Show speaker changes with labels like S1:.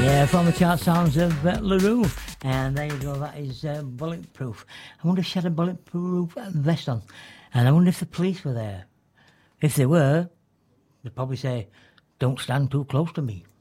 S1: Yeah, from the chart sounds of LaRue. And there you go, that is Bulletproof. I wonder if she had a bulletproof vest on. And I wonder if the police were there. If they were, they'd probably say, "Don't stand too close to me."